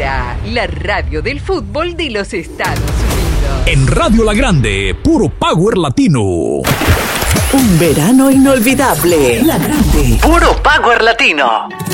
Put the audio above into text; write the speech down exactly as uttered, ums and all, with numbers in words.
Ahora, la radio del fútbol de los Estados Unidos. En Radio La Grande, puro power latino. Un verano inolvidable. La Grande. Puro power latino.